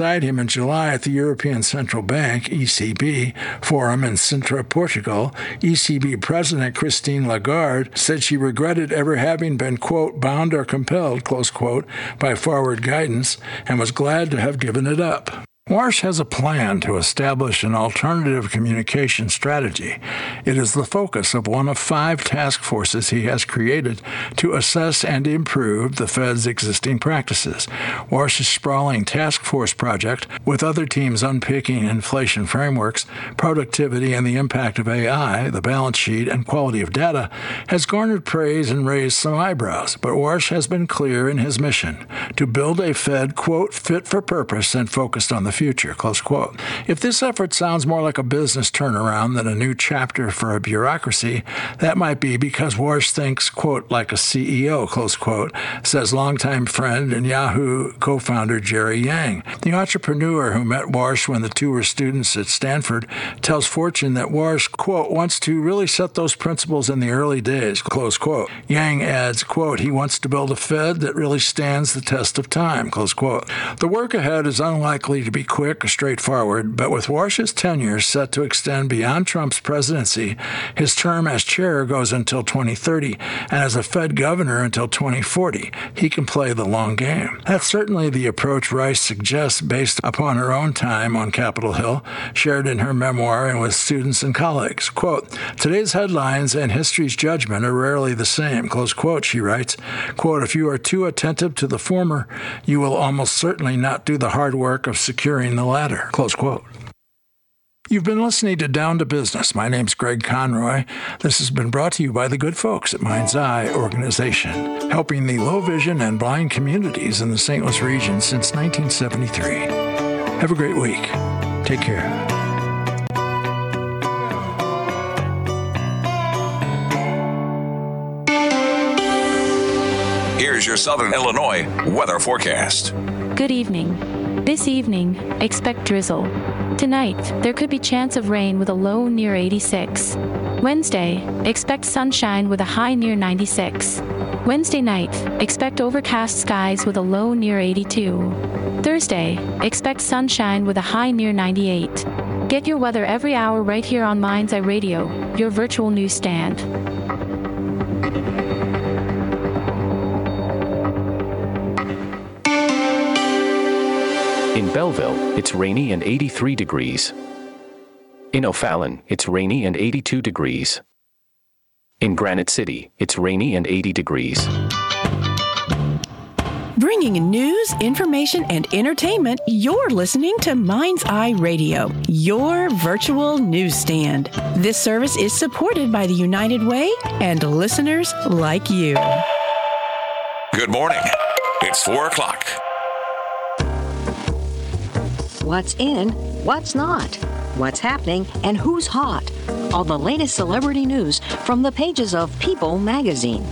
him in July at the European Central Bank, ECB, forum in Sintra, Portugal, ECB President Christine Lagarde said she regretted ever having been, quote, bound or compelled, close quote, by forward guidance and was glad to have given it up. Warsh has a plan to establish an alternative communication strategy. It is the focus of one of 5 task forces he has created to assess and improve the Fed's existing practices. Warsh's sprawling task force project, with other teams unpicking inflation frameworks, productivity, and the impact of AI, the balance sheet, and quality of data, has garnered praise and raised some eyebrows. But Warsh has been clear in his mission to build a Fed, quote, fit for purpose and focused on the future, close quote. If this effort sounds more like a business turnaround than a new chapter for a bureaucracy, that might be because Warsh thinks, quote, like a CEO, close quote, says longtime friend and Yahoo co-founder Jerry Yang. The entrepreneur who met Warsh when the two were students at Stanford tells Fortune that Warsh, quote, wants to really set those principles in the early days, close quote. Yang adds, quote, he wants to build a Fed that really stands the test of time, close quote. The work ahead is unlikely to be quick or straightforward, but with Warsh's tenure set to extend beyond Trump's presidency, his term as chair goes until 2030, and as a Fed governor until 2040. He can play the long game. That's certainly the approach Rice suggests based upon her own time on Capitol Hill, shared in her memoir and with students and colleagues. Quote, today's headlines and history's judgment are rarely the same, close quote, she writes. Quote, if you are too attentive to the former, you will almost certainly not do the hard work of securing the latter, close quote. You've been listening to Down to Business. My name's Greg Conroy. This has been brought to you by the good folks at Mind's Eye Organization, helping the low vision and blind communities in the St. Louis region since 1973. Have a great week. Take care. Here's your Southern Illinois weather forecast. Good evening. This evening, expect drizzle. Tonight, there could be chance of rain with a low near 86. Wednesday, expect sunshine with a high near 96. Wednesday night, expect overcast skies with a low near 82. Thursday, expect sunshine with a high near 98. Get your weather every hour right here on Mind's Eye Radio, your virtual newsstand. In Belleville, it's rainy and 83 degrees. In O'Fallon, it's rainy and 82 degrees. In Granite City, it's rainy and 80 degrees. Bringing news, information, and entertainment, you're listening to Mind's Eye Radio, your virtual newsstand. This service is supported by the United Way and listeners like you. Good morning. It's 4 o'clock. What's in, what's not, what's happening, and who's hot. All the latest celebrity news from the pages of People magazine.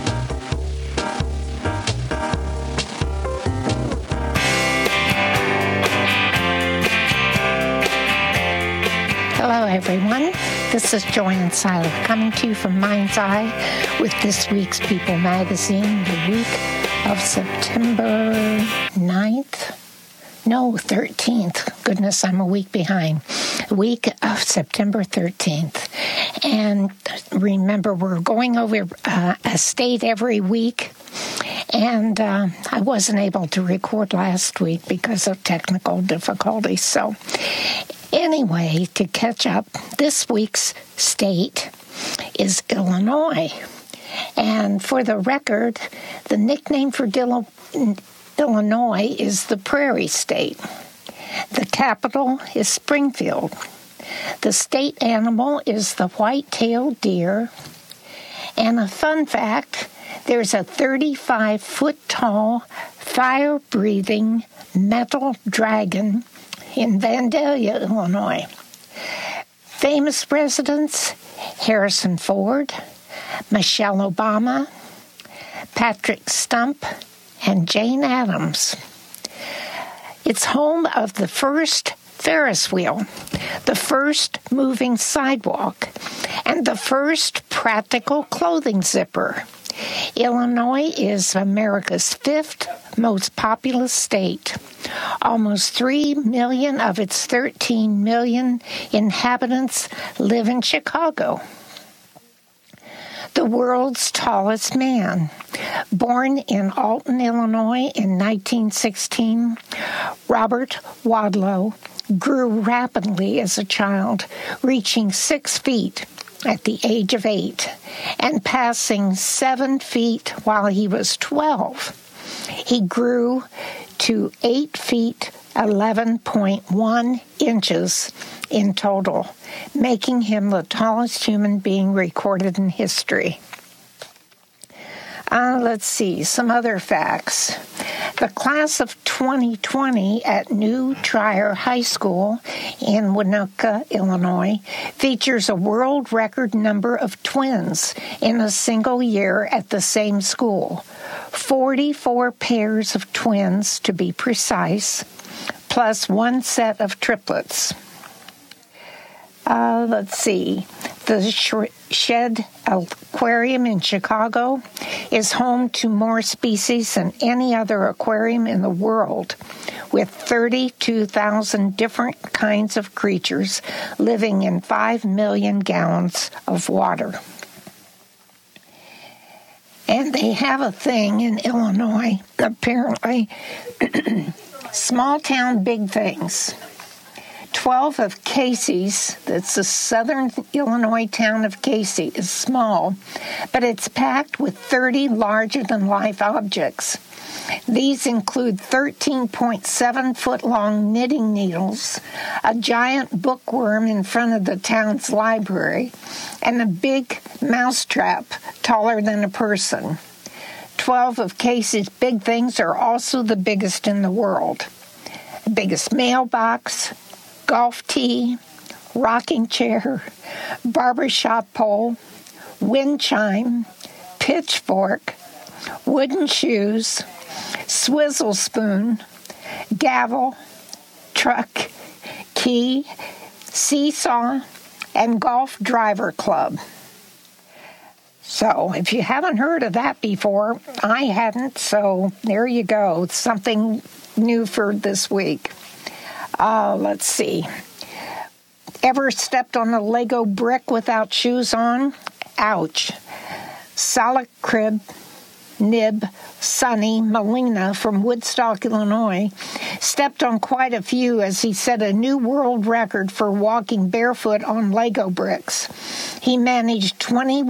Hello, everyone. This is Joanne Seiler coming to you from Mind's Eye with this week's People magazine, the week of September 9th. No, 13th. Goodness, I'm a week behind. Week of September 13th. And remember, we're going over a state every week. And I wasn't able to record last week because of technical difficulties. So anyway, to catch up, this week's state is Illinois. And for the record, the nickname for Illinois is the Prairie State. The capital is Springfield. The state animal is the white-tailed deer. And a fun fact, there's a 35-foot-tall, fire-breathing metal dragon in Vandalia, Illinois. Famous residents, Harrison Ford, Michelle Obama, Patrick Stump, and Jane Addams. It's home of the first Ferris wheel, the first moving sidewalk, and the first practical clothing zipper. Illinois is America's 5th most populous state. Almost 3 million of its 13 million inhabitants live in Chicago. The world's tallest man. Born in Alton, Illinois in 1916, Robert Wadlow grew rapidly as a child, reaching 6 feet at the age of 8 and passing 7 feet while he was 12. He grew to 8 feet 11.1 inches in total, making him the tallest human being recorded in history. Let's see, some other facts. The class of 2020 at New Trier High School in Winooka, Illinois, features a world record number of twins in a single year at the same school. 44 pairs of twins, to be precise, plus 1 set of triplets. Let's see. The Shedd Aquarium in Chicago is home to more species than any other aquarium in the world, with 32,000 different kinds of creatures living in 5 million gallons of water. And they have a thing in Illinois, apparently, small town big things. 12 of Casey's, that's the southern Illinois town of Casey, is small, but it's packed with 30 larger-than-life objects. These include 13.7-foot-long knitting needles, a giant bookworm in front of the town's library, and a big mousetrap taller than a person. 12 of Casey's big things are also the biggest in the world. The biggest mailbox, golf tee, rocking chair, barbershop pole, wind chime, pitchfork, wooden shoes, swizzle spoon, gavel, truck, key, seesaw, and golf driver club. So if you haven't heard of that before, I hadn't, so there you go. It's something new for this week. Let's see. Ever stepped on a Lego brick without shoes on? Ouch. Salacrib Nib Sonny Molina from Woodstock, Illinois, stepped on quite a few as he set a new world record for walking barefoot on Lego bricks. He managed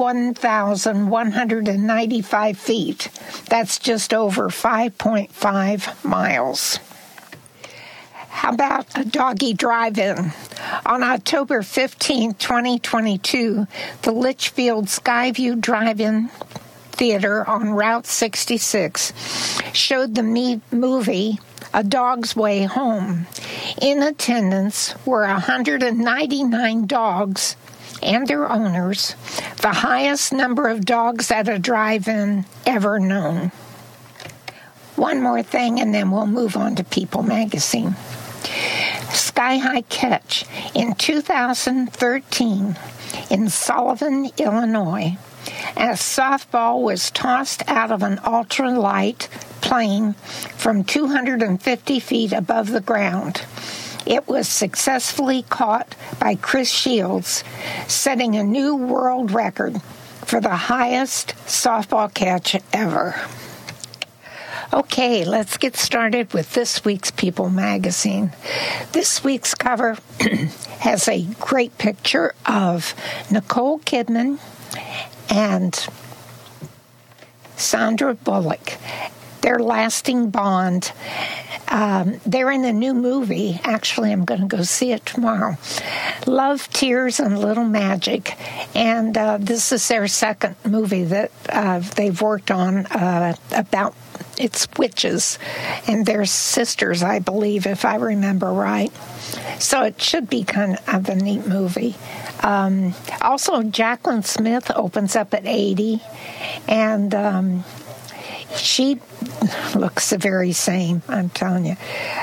21,195 feet. That's just over 5.5 miles. How about a doggy drive-in? On October 15, 2022, the Litchfield Skyview Drive-In Theater on Route 66 showed the movie A Dog's Way Home. In attendance were 199 dogs and their owners, the highest number of dogs at a drive-in ever known. One more thing, and then we'll move on to People Magazine. Sky High Catch. In 2013, in Sullivan, Illinois, as softball was tossed out of an ultralight plane from 250 feet above the ground. It was successfully caught by Chris Shields, setting a new world record for the highest softball catch ever. Okay, let's get started with this week's People Magazine. This week's cover has a great picture of Nicole Kidman and Sandra Bullock. Their lasting bond. They're in a new movie. Actually, I'm going to go see it tomorrow. Love, Tears, and Little Magic. And this is their second movie that they've worked on about it's witches, and they're sisters, I believe, if I remember right. So it should be kind of a neat movie. Also, Jaclyn Smith opens up at 80, and she looks the very same, I'm telling you.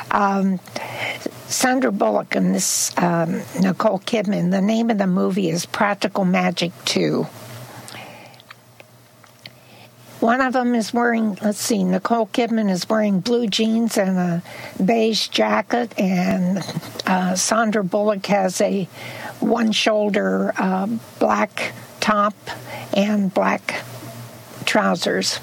Sandra Bullock and this Nicole Kidman, the name of the movie is Practical Magic 2. One of them is wearing, Nicole Kidman is wearing blue jeans and a beige jacket, and Sandra Bullock has a one-shoulder black top and black trousers.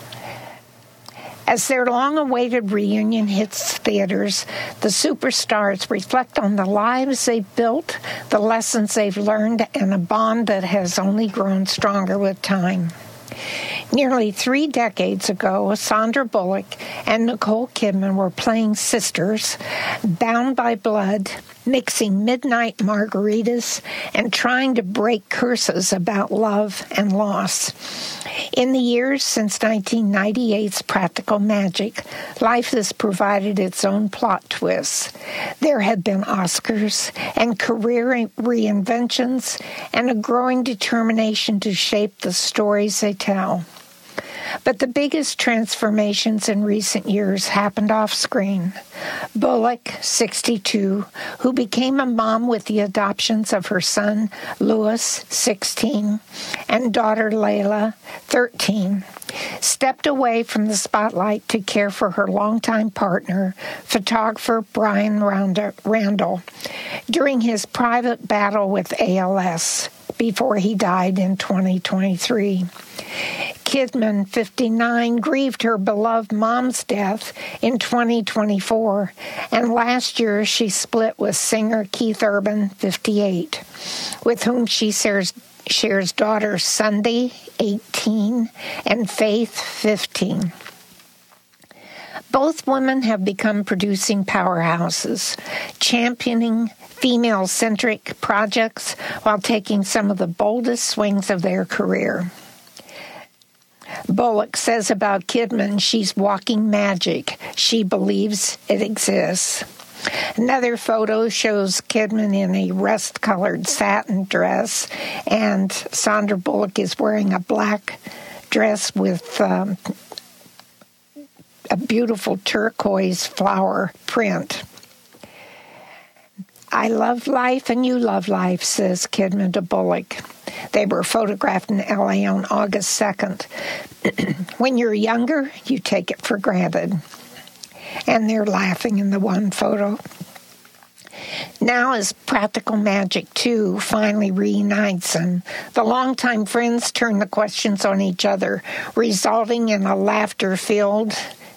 As their long-awaited reunion hits theaters, the superstars reflect on the lives they've built, the lessons they've learned, and a bond that has only grown stronger with time. Nearly 3 decades ago, Sandra Bullock and Nicole Kidman were playing sisters, bound by blood, mixing midnight margaritas, and trying to break curses about love and loss. In the years since 1998's Practical Magic, life has provided its own plot twists. There have been Oscars and career reinventions and a growing determination to shape the stories they tell. But the biggest transformations in recent years happened off-screen. Bullock, 62, who became a mom with the adoptions of her son, Louis, 16, and daughter, Layla, 13, stepped away from the spotlight to care for her longtime partner, photographer Brian Randall, during his private battle with ALS before he died in 2023. Kidman, 59, grieved her beloved mom's death in 2024, and last year she split with singer Keith Urban, 58, with whom she shares daughters Sunday, 18, and Faith, 15. Both women have become producing powerhouses, championing female-centric projects while taking some of the boldest swings of their career. Bullock says about Kidman, she's walking magic. She believes it exists. Another photo shows Kidman in a rust-colored satin dress, and Sandra Bullock is wearing a black dress with a beautiful turquoise flower print. I love life and you love life, says Kidman to Bullock. They were photographed in L.A. on August 2nd. When you're younger, you take it for granted. And they're laughing in the one photo. Now, as Practical Magic 2 finally reunites them, the longtime friends turn the questions on each other, resulting in a laughter-filled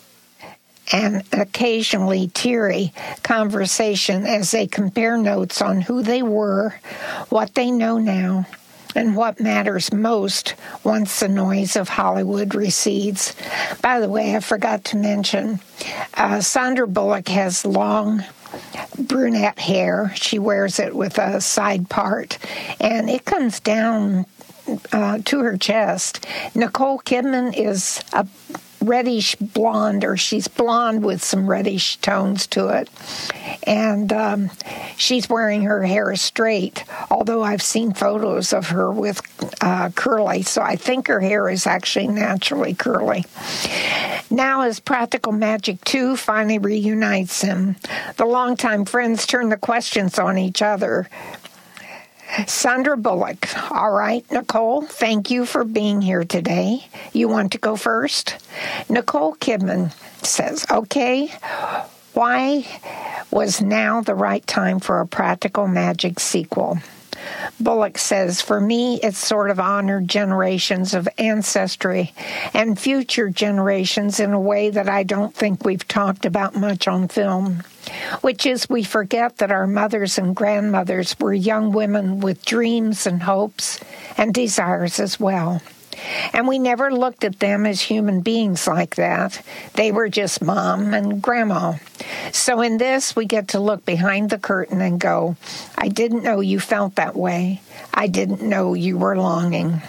and occasionally teary conversation as they compare notes on who they were, what they know now, and what matters most once the noise of Hollywood recedes. By the way, I forgot to mention, Sandra Bullock has long brunette hair. She wears it with a side part, and it comes down to her chest. Nicole Kidman is a reddish blonde, or she's blonde with some reddish tones to it. And she's wearing her hair straight, although I've seen photos of her with curly, so I think her hair is actually naturally curly. Now, as Practical Magic 2 finally reunites them, the longtime friends turn the questions on each other. Sandra Bullock. All right, Nicole, thank you for being here today. You want to go first? Nicole Kidman says, okay, why was now the right time for a Practical Magic sequel? Bullock says, for me, it's sort of honored generations of ancestry and future generations in a way that I don't think we've talked about much on film, which is we forget that our mothers and grandmothers were young women with dreams and hopes and desires as well. And we never looked at them as human beings like that. They were just mom and grandma. So in this, we get to look behind the curtain and go, I didn't know you felt that way. I didn't know you were longing.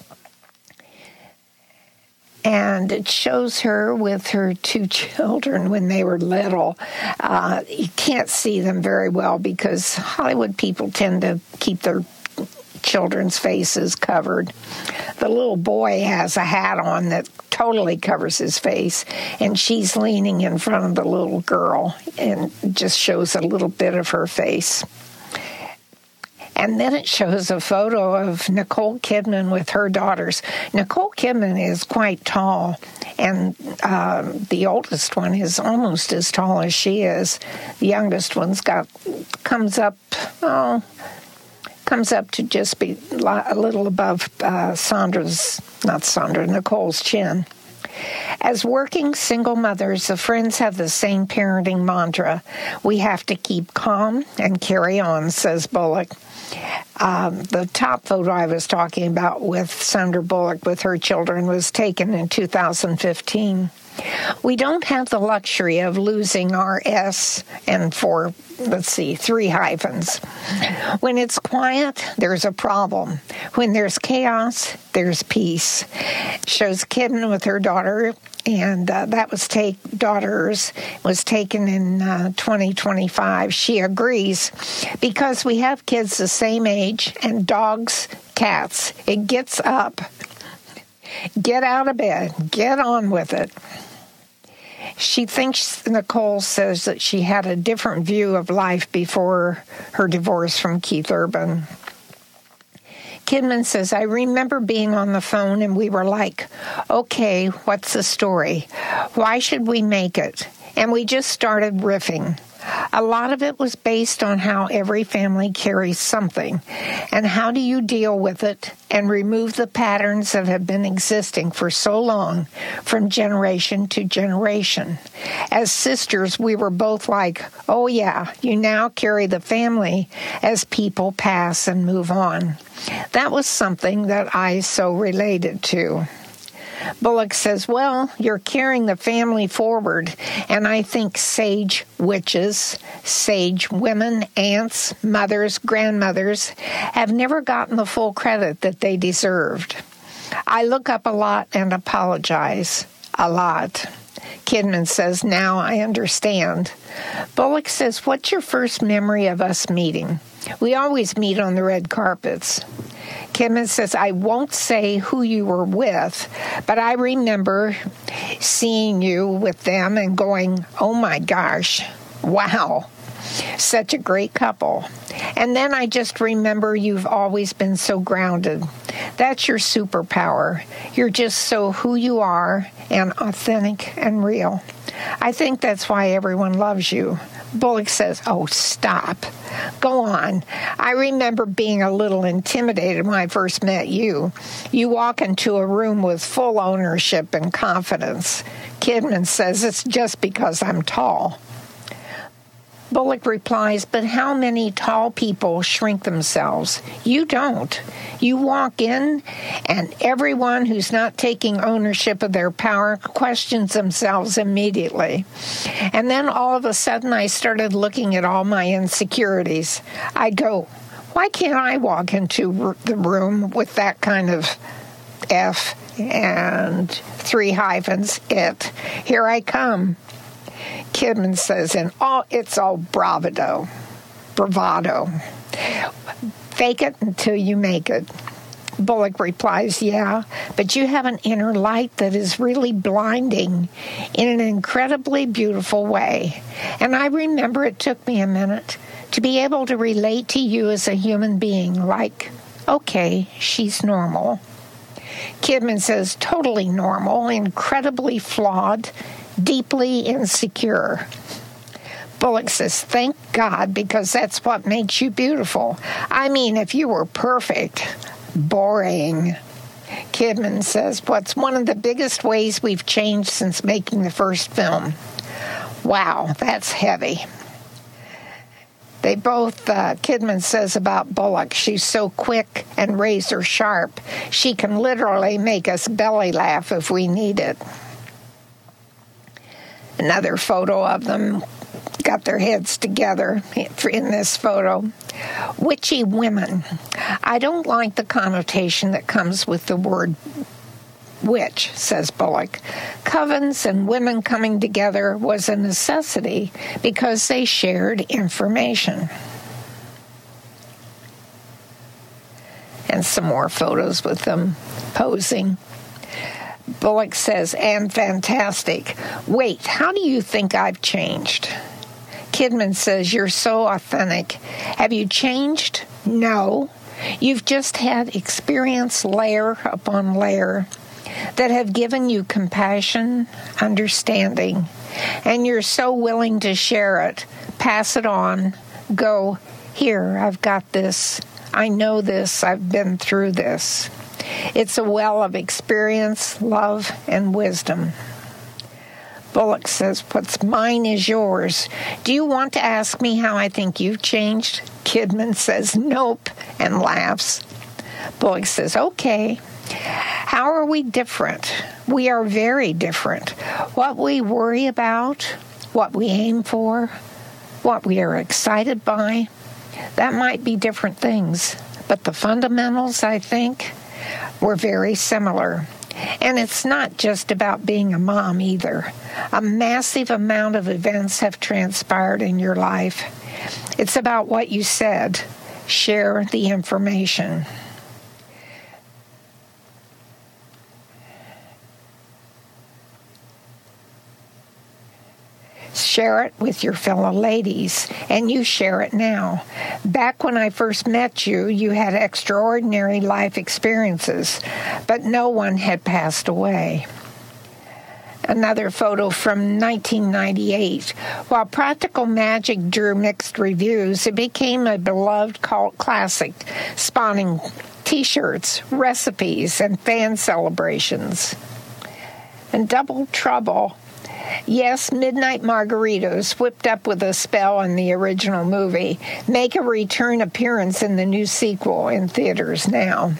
And it shows her with her 2 children when they were little. You can't see them very well because Hollywood people tend to keep their children's faces covered. The little boy has a hat on that totally covers his face, and she's leaning in front of the little girl and just shows a little bit of her face. And then it shows a photo of Nicole Kidman with her daughters. Nicole Kidman is quite tall, and the oldest one is almost as tall as she is. The youngest one's comes up to just be a little above Nicole's chin. As working single mothers, the Friends have the same parenting mantra. We have to keep calm and carry on, says Bullock. The top photo I was talking about with Sandra Bullock with her children was taken in 2015. We don't have the luxury of losing our S and 3 hyphens. When it's quiet, there's a problem. When there's chaos, there's peace. Shows Kidman with her daughter, and that was taken in 2025. She agrees because we have kids the same age, and dogs, cats. It gets up. Get out of bed. Get on with it. She thinks, Nicole says, that she had a different view of life before her divorce from Keith Urban. Kidman says, I remember being on the phone and we were like, okay, what's the story? Why should we make it? And we just started riffing. A lot of it was based on how every family carries something, and how do you deal with it and remove the patterns that have been existing for so long from generation to generation. As sisters, we were both like, oh yeah, you now carry the family as people pass and move on. That was something that I so related to. Bullock says, well, you're carrying the family forward, and I think sage witches, sage women, aunts, mothers, grandmothers have never gotten the full credit that they deserved. I look up a lot and apologize a lot. Kidman says, now I understand. Bullock says, what's your first memory of us meeting? We always meet on the red carpets. Kidman says, I won't say who you were with, but I remember seeing you with them and going, oh my gosh, wow, such a great couple. And then I just remember you've always been so grounded. That's your superpower. You're just so who you are and authentic and real. I think that's why everyone loves you. Bullock says, oh, stop. Go on. I remember being a little intimidated when I first met you. You walk into a room with full ownership and confidence. Kidman says, it's just because I'm tall. Bullock replies, but how many tall people shrink themselves? You don't. You walk in, and everyone who's not taking ownership of their power questions themselves immediately. And then all of a sudden, I started looking at all my insecurities. I go, why can't I walk into the room with that kind of F and 3 hyphens, it? Here I come. Kidman says, it's all bravado. Fake it until you make it. Bullock replies, yeah, but you have an inner light that is really blinding in an incredibly beautiful way. And I remember it took me a minute to be able to relate to you as a human being, like, okay, she's normal. Kidman says, totally normal, incredibly flawed, deeply insecure. Bullock says, thank God, because that's what makes you beautiful. I mean, if you were perfect, boring. Kidman says, what's one of the biggest ways we've changed since making the first film? Wow, that's heavy. They both, Kidman says about Bullock, she's so quick and razor sharp. She can literally make us belly laugh if we need it. Another photo of them got their heads together in this photo. Witchy women. I don't like the connotation that comes with the word witch, says Bullock. Covens and women coming together was a necessity because they shared information. And some more photos with them posing. Bullock says, and fantastic. Wait, how do you think I've changed? Kidman says, you're so authentic. Have you changed? No. You've just had experience layer upon layer that have given you compassion, understanding, and you're so willing to share it, pass it on, go, here, I've got this, I know this, I've been through this. It's a well of experience, love, and wisdom. Bullock says, what's mine is yours. Do you want to ask me how I think you've changed? Kidman says, nope, and laughs. Bullock says, okay. How are we different? We are very different. What we worry about, what we aim for, what we are excited by, that might be different things. But the fundamentals, I think, were very similar. And it's not just about being a mom either. A massive amount of events have transpired in your life. It's about what you said. Share the information. Share it with your fellow ladies, and you share it now. Back when I first met you, you had extraordinary life experiences, but no one had passed away. Another photo from 1998. While Practical Magic drew mixed reviews, it became a beloved cult classic, spawning T-shirts, recipes, and fan celebrations. And Double Trouble. Yes, Midnight Margaritas, whipped up with a spell in the original movie, make a return appearance in the new sequel in theaters now.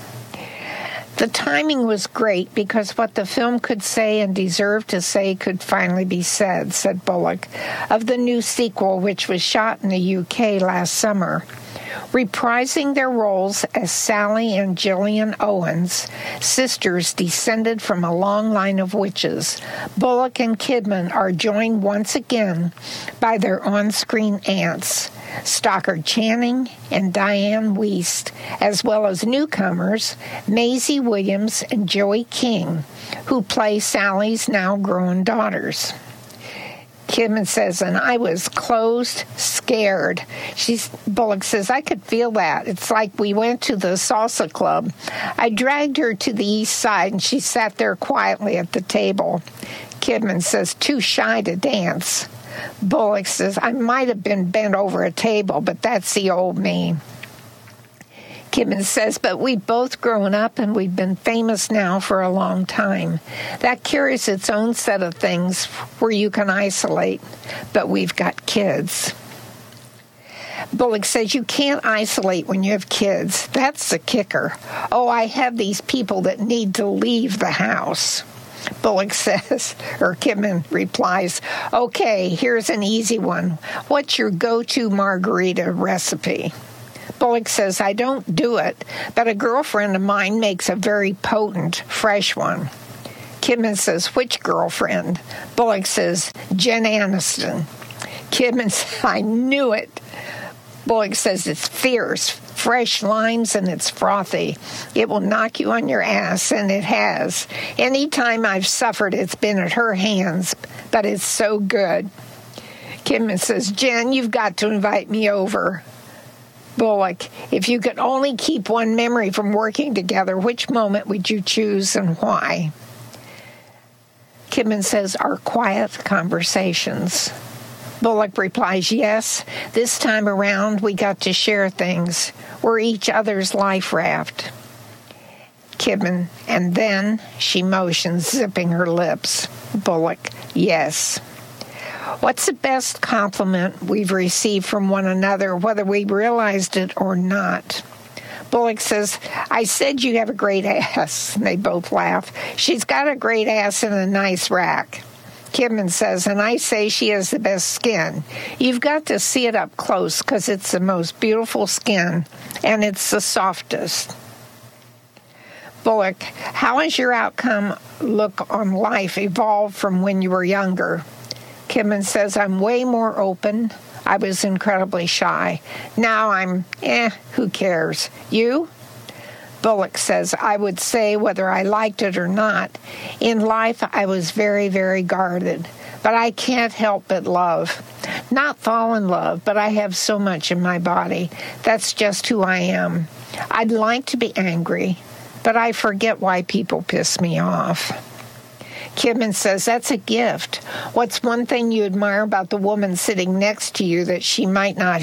The timing was great because what the film could say and deserved to say could finally be said, said Bullock, of the new sequel, which was shot in the UK last summer. Reprising their roles as Sally and Gillian Owens, sisters descended from a long line of witches, Bullock and Kidman are joined once again by their on-screen aunts, Stockard Channing and Diane Wiest, as well as newcomers Maisie Williams and Joey King, who play Sally's now grown daughters. Kidman says, and I was closed, scared. Bullock says, I could feel that. It's like we went to the salsa club. I dragged her to the east side, and she sat there quietly at the table. Kidman says, too shy to dance. Bullock says, I might have been bent over a table, but that's the old me. Kidman says, but we've both grown up and we've been famous now for a long time. That carries its own set of things where you can isolate, but we've got kids. Bullock says, you can't isolate when you have kids. That's the kicker. Oh, I have these people that need to leave the house. Bullock says, or Kidman replies, okay, here's an easy one. What's your go-to margarita recipe? Bullock says, I don't do it, but a girlfriend of mine makes a very potent, fresh one. Kidman says, which girlfriend? Bullock says, Jen Aniston. Kidman says, I knew it. Bullock says, it's fierce, fresh limes, and it's frothy. It will knock you on your ass, and it has. Any time I've suffered, it's been at her hands, but it's so good. Kidman says, Jen, you've got to invite me over. Bullock, if you could only keep one memory from working together, which moment would you choose and why? Kidman says, our quiet conversations. Bullock replies, yes, this time around we got to share things. We're each other's life raft. Kidman, and then she motions, zipping her lips. Bullock, yes. What's the best compliment we've received from one another, whether we realized it or not? Bullock says, I said you have a great ass. And they both laugh. She's got a great ass in a nice rack. Kidman says, and I say she has the best skin. You've got to see it up close because it's the most beautiful skin, and it's the softest. Bullock, how has your outcome look on life evolved from when you were younger? Kidman says, I'm way more open. I was incredibly shy. Now I'm, who cares? You? Bullock says, I would say whether I liked it or not. In life, I was very, very guarded. But I can't help but love. Not fall in love, but I have so much in my body. That's just who I am. I'd like to be angry, but I forget why people piss me off. Kidman says, that's a gift. What's one thing you admire about the woman sitting next to you that she might not